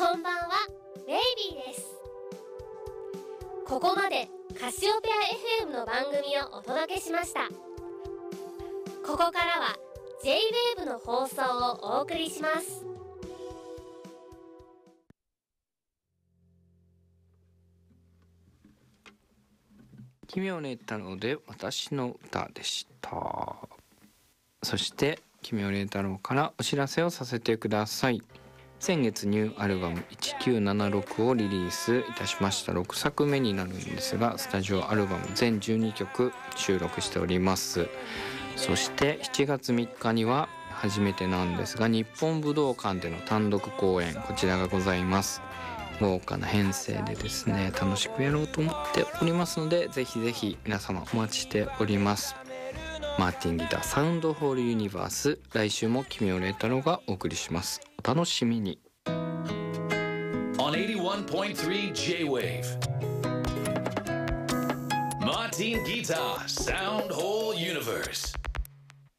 こんばんは、ベイビーです。ここまでカシオペア FM の番組をお届けしました。ここからは J-WAVE の放送をお送りします。 奇妙ね太郎で私の歌でした。そして奇妙ね太郎からお知らせをさせてください。先月ニューアルバム1976をリリースいたしました。6作目になるんですが、スタジオアルバム全12曲収録しております。そして7月3日には初めてなんですが、日本武道館での単独公演、こちらがございます。豪華な編成でですね、楽しくやろうと思っておりますので、ぜひぜひ皆様お待ちしております。マーティンギターサウンドホールユニバース、来週も奇妙麗太郎がお送りします。お楽しみに。 On 81.3 J-Wave Martin Guitar Sound Whole Universe